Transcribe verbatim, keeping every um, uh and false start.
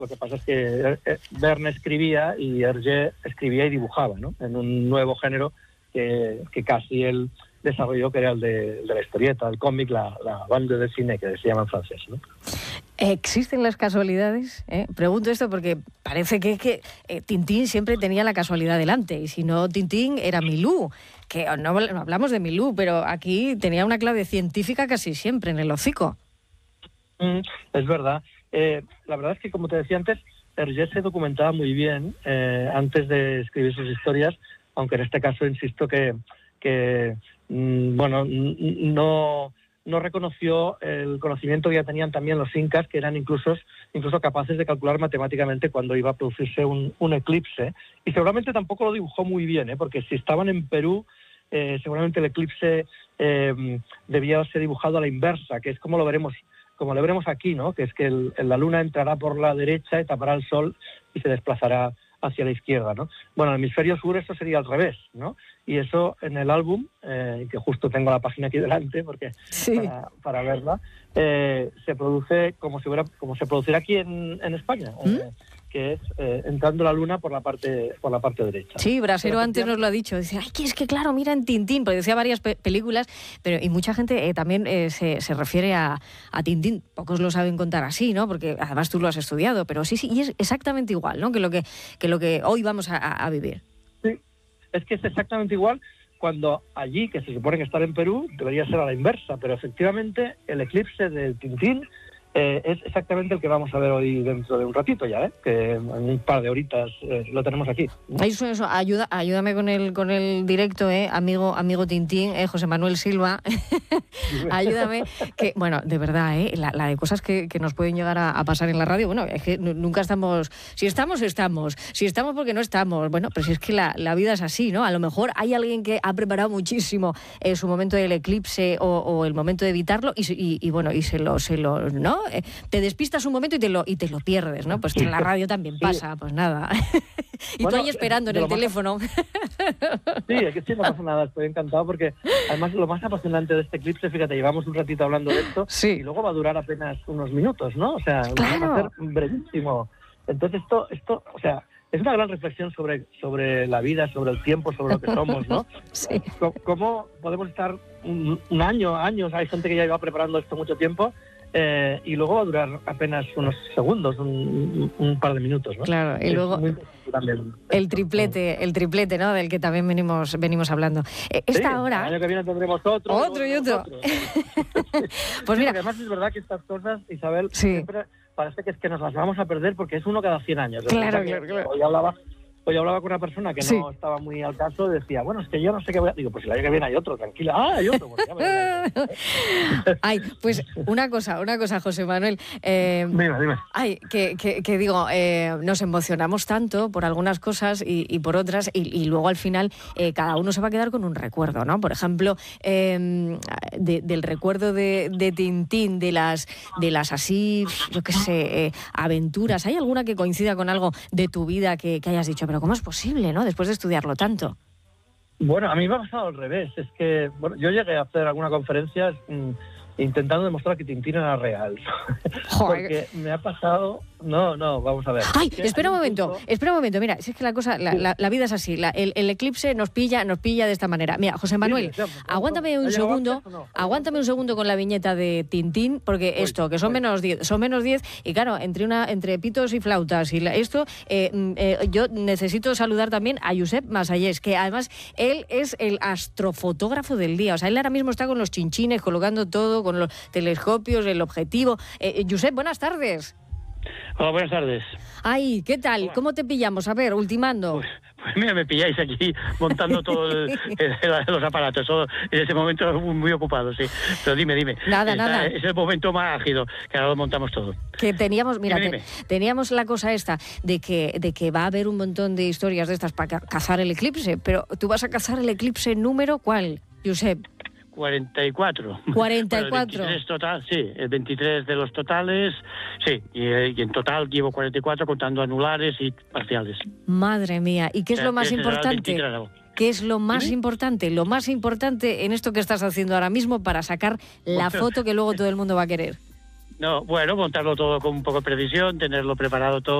Lo que pasa es que Verne escribía y Hergé escribía y dibujaba, ¿no? En un nuevo género que, que casi él desarrolló, que era el de, el de la historieta, el cómic, la, la bande de cine, que se llama en francés, ¿no? ¿Existen las casualidades? ¿Eh? Pregunto esto porque parece que, que eh, Tintín siempre tenía la casualidad delante, y si no, Tintín era Milú, que no, no hablamos de Milú, pero aquí tenía una clave científica casi siempre en el hocico. Mm, es verdad. Eh, la verdad es que, como te decía antes, Hergé se documentaba muy bien eh, antes de escribir sus historias, aunque en este caso insisto que, que mmm, bueno, no, no reconoció el conocimiento que ya tenían también los incas, que eran incluso, incluso capaces de calcular matemáticamente cuándo iba a producirse un, un eclipse, y seguramente tampoco lo dibujó muy bien, ¿eh? Porque si estaban en Perú, eh, seguramente el eclipse eh, debía ser dibujado a la inversa, que es como lo veremos como lo veremos aquí, ¿no? Que es que el, la luna entrará por la derecha y tapará el sol y se desplazará hacia la izquierda, ¿no? Bueno, en el hemisferio sur eso sería al revés, ¿no? Y eso en el álbum, eh, que justo tengo la página aquí delante porque sí. para, para verla, eh, se produce como si hubiera, como se produciera aquí en, en España, ¿Mm? eh, que es eh, entrando la luna por la parte por la parte derecha. Sí, Brasero pero antes nos lo ha dicho. Dice, ay, que es que claro, mira en Tintín, porque decía varias pe- películas, pero y mucha gente eh, también eh, se, se refiere a, a Tintín. Pocos lo saben contar así, ¿no? Porque además tú lo has estudiado, pero sí, sí, y es exactamente igual, ¿no? Que lo que, que, lo que hoy vamos a, a vivir. Sí, es que es exactamente igual cuando allí, que se supone que estar en Perú, debería ser a la inversa, pero efectivamente el eclipse de Tintín Eh, es exactamente el que vamos a ver hoy dentro de un ratito ya, ¿eh? Que en un par de horitas eh, lo tenemos aquí. Eso, eso, ayuda, ayúdame con el con el directo, eh, amigo, amigo Tintín, eh, José Manuel Silva. Ayúdame, que bueno, de verdad, eh, la, la de cosas que, que nos pueden llegar a, a pasar en la radio, bueno, es que nunca estamos, si estamos, estamos, si estamos porque no estamos, bueno, pero si es que la, la vida es así, ¿no? A lo mejor hay alguien que ha preparado muchísimo eh, su momento del eclipse o, o el momento de evitarlo y, y, y bueno, y se lo, se lo, ¿no? Eh, te despistas un momento y te lo y te lo pierdes, ¿no? Pues en la radio también pasa, pues nada. Y bueno, tú ahí esperando en el teléfono. Sí, es que sí, no pasa nada, estoy encantado porque además lo más apasionante de este eclipse, fíjate, llevamos un ratito hablando de esto, sí. Y luego va a durar apenas unos minutos, ¿no? O sea, claro. va a ser brevísimo. Entonces esto, esto, o sea, es una gran reflexión sobre, sobre la vida, sobre el tiempo, sobre lo que somos, ¿no? Sí. ¿Cómo podemos estar un, un año, años, hay gente que ya iba preparando esto mucho tiempo, Eh, y luego va a durar apenas unos segundos, un, un, un par de minutos, ¿no? Claro, y es luego también el triplete, el triplete, ¿no? Del que también venimos venimos hablando. Eh, esta sí, hora. El año que viene tendremos otro. Otro y otro. otro. Pues sí, mira. Además es verdad que estas cosas, Isabel, sí. siempre parece que es que nos las vamos a perder porque es uno cada cien años. Claro, claro, claro. Hoy hablaba, hoy hablaba con una persona que sí. no estaba muy al caso y decía, bueno, es que yo no sé qué voy a... Digo, pues el año que viene hay otro, tranquila. Ah, hay otro. Pues ya me ay, pues una cosa, una cosa, José Manuel. Eh, dime, dime. Ay, que, que, que digo, eh, nos emocionamos tanto por algunas cosas y, y por otras y, y luego al final eh, cada uno se va a quedar con un recuerdo, ¿no? Por ejemplo, eh, de, del recuerdo de, de Tintín, de las, de las así, yo qué sé, eh, aventuras. ¿Hay alguna que coincida con algo de tu vida que, que hayas dicho, pero cómo es posible, ¿no? Después de estudiarlo tanto. Bueno, a mí me ha pasado al revés. Es que, bueno, yo llegué a hacer alguna conferencia mmm, intentando demostrar que Tintín era real. Porque me ha pasado... No, no, vamos a ver. Ay, espera un momento, punto... espera un momento. Mira, si es que la cosa, la, la, la vida es así. La, el, el eclipse nos pilla, nos pilla de esta manera. Mira, José Manuel, sí, sí, aguántame un segundo, no? aguántame un segundo con la viñeta de Tintín, porque uy, esto, que son uy. menos diez, son menos diez, y claro, entre una, entre pitos y flautas y la, esto, eh, eh, yo necesito saludar también a Josep Masallés, que además él es el astrofotógrafo del día. O sea, él ahora mismo está con los chinchines, colocando todo, con los telescopios, el objetivo. Eh, Josep, buenas tardes. Hola, buenas tardes. Ay, ¿qué tal? Hola. ¿Cómo te pillamos? A ver, ultimando. Pues, pues mira, me pilláis aquí montando todos los aparatos. Todo, en ese momento muy ocupado, sí. Pero dime, dime. Nada, Esta, nada. Es el momento más ágido, que ahora lo montamos todo. Que teníamos, mira, dime, dime. Te, teníamos la cosa esta de que, de que va a haber un montón de historias de estas para cazar el eclipse, pero ¿tú vas a cazar el eclipse número cuál, Josep? cuarenta y cuatro. cuarenta y cuatro. Bueno, el veintitrés total, sí, el veintitrés de los totales, sí, y, y en total llevo cuarenta y cuatro contando anulares y parciales. Madre mía, ¿y qué es o sea, lo más importante? ¿Qué es lo más ¿Sí? importante? Lo más importante en esto que estás haciendo ahora mismo para sacar la foto que luego todo el mundo va a querer. No, bueno, montarlo todo con un poco de precisión, tenerlo preparado todo.